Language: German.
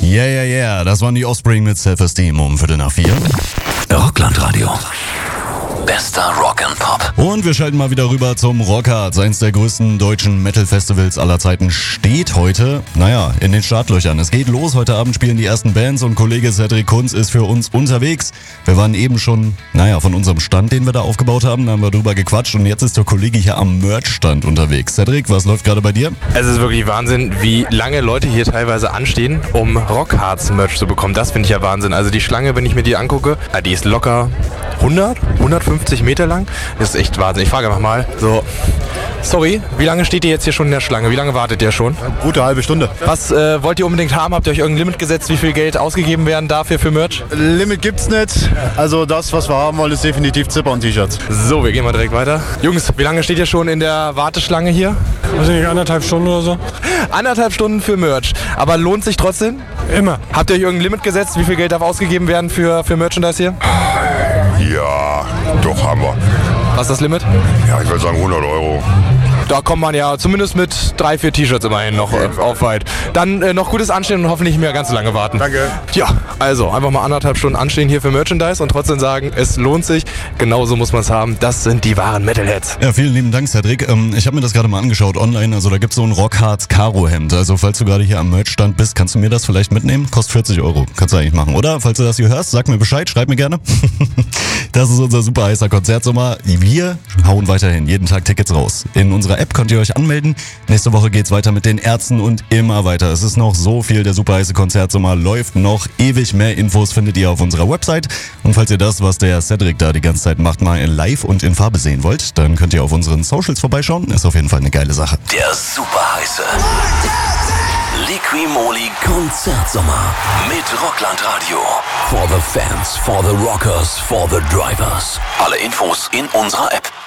Yeah, das waren die Offspring mit Self-Esteem um 3:45. Rocklandradio. Bester Rock and Pop. Und wir schalten mal wieder rüber zum Rockharz. Eins der größten deutschen Metal-Festivals aller Zeiten steht heute, in den Startlöchern. Es geht los. Heute Abend spielen die ersten Bands und Kollege Cedric Kunz ist für uns unterwegs. Wir waren eben schon, von unserem Stand, den wir da aufgebaut haben, da haben wir drüber gequatscht und jetzt ist der Kollege hier am Merch-Stand unterwegs. Cedric, was läuft gerade bei dir? Es ist wirklich Wahnsinn, wie lange Leute hier teilweise anstehen, um Rockharz-Merch zu bekommen. Das finde ich ja Wahnsinn. Also die Schlange, wenn ich mir die angucke, die ist locker 150 Meter lang. Das ist echt Wahnsinn. Ich frage einfach mal. So, sorry, wie lange steht ihr jetzt hier schon in der Schlange? Wie lange wartet ihr schon? Gute halbe Stunde. Was wollt ihr unbedingt haben? Habt ihr euch irgendein Limit gesetzt, wie viel Geld ausgegeben werden dafür für Merch? Limit gibt's nicht. Also das, was wir haben wollen, ist definitiv Zipper und T-Shirts. So, wir gehen mal direkt weiter. Jungs, wie lange steht ihr schon in der Warteschlange hier? Weiß ich nicht, 1,5 Stunden oder so. 1,5 Stunden für Merch. Aber lohnt sich trotzdem? Immer. Habt ihr euch irgendein Limit gesetzt, wie viel Geld darf ausgegeben werden für Merchandise hier? Ja, doch haben wir. Was ist das Limit? Ja, ich würde sagen 100 Euro. Da kommt man ja zumindest mit 3-4 T-Shirts immerhin noch auf weit. Dann noch gutes Anstehen und hoffentlich nicht mehr ganz so lange warten. Danke. Ja, also einfach mal 1,5 Stunden anstehen hier für Merchandise und trotzdem sagen, es lohnt sich. Genauso muss man es haben. Das sind die wahren Metalheads. Ja, vielen lieben Dank, Cedric. Ich habe mir das gerade mal angeschaut online. Also da gibt es so ein Rockharz Karo-Hemd. Also falls du gerade hier am Merchstand bist, kannst du mir das vielleicht mitnehmen? Kostet 40 Euro. Kannst du eigentlich machen, oder? Falls du das hier hörst, sag mir Bescheid, schreib mir gerne. Das ist unser super heißer Konzertsommer. Wir hauen weiterhin jeden Tag Tickets raus. In unserer App könnt ihr euch anmelden. Nächste Woche geht's weiter mit den Ärzten und immer weiter. Es ist noch so viel. Der super heiße Konzertsommer läuft noch ewig. Mehr Infos findet ihr auf unserer Website. Und falls ihr das, was der Cedric da die ganze Zeit macht, mal in live und in Farbe sehen wollt, dann könnt ihr auf unseren Socials vorbeischauen. Ist auf jeden Fall eine geile Sache. Der super heiße Liqui-Moly Konzertsommer mit Rocklandradio. For the fans, for the rockers, for the drivers. Alle Infos in unserer App.